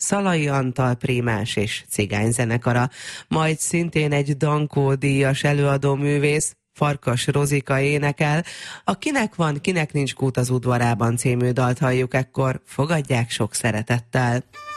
Szalai Antal prímás és cigányzenekara, majd szintén egy Dankó díjas előadóművész, Farkas Rozika énekel. A Kinek van, kinek nincs kút az udvarában című dalt halljuk ekkor, fogadják sok szeretettel.